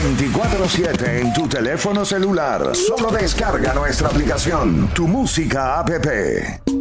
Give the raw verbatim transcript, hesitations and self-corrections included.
veinticuatro siete en tu teléfono celular. Solo descarga nuestra aplicación, Tu Música App.